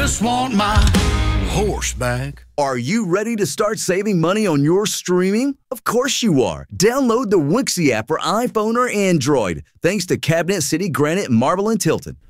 just want my horse back. Are you ready to start saving money on your streaming? Of course you are. Download the Wixie app for iPhone or Android. Thanks to Cabinet City, Granite, Marble, and Tilton.